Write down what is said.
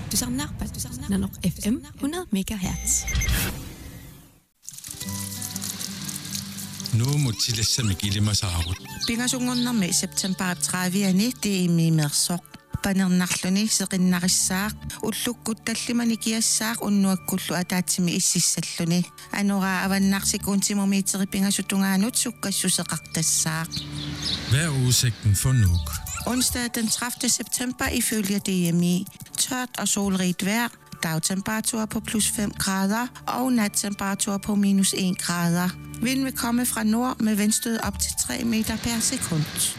Tusanarpat Nanok FM 100 MHz. Nu må tillæssamik ilimasaarut. Pingasungornermi september 30 tiimimersoq panernerluni seqinnarissaaq ullukkuttallumani kiassaaq unnuakkullu ataatsimi ississalluni anora avannarsikuntimormiiteri pingasuttungaanut sukkassuseqartassaaq. Hvad er udsigten for Nuuk? Onsdag den 30. september ifølge DMI tørt og solrigt vejr, dagtemperatur på plus 5 grader og nattemperatur på minus 1 grader. Vinden vil komme fra nord med vindstød op til 3 meter per sekund.